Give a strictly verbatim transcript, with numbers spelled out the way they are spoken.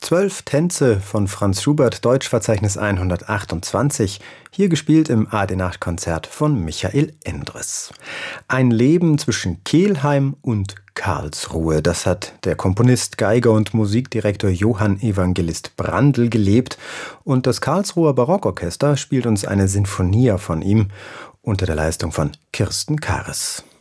Zwölf Tänze von Franz Schubert, Deutschverzeichnis hundertachtundzwanzig, hier gespielt im A D-Nacht-Konzert von Michael Endres. Ein Leben zwischen Kelheim und Karlsruhe, das hat der Komponist, Geiger und Musikdirektor Johann Evangelist Brandl gelebt, und das Karlsruher Barockorchester spielt uns eine Sinfonia von ihm unter der Leitung von Kirsten Kares.